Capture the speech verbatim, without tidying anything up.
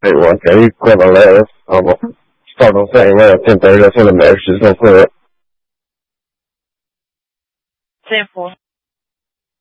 我给你过到来，好不？少中赛应该要见到热线的美食上会。 政府